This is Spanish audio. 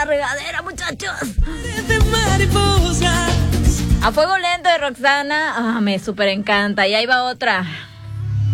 regadera, muchachos. A fuego lento de Roxana. Me súper encanta. Y ahí va otra.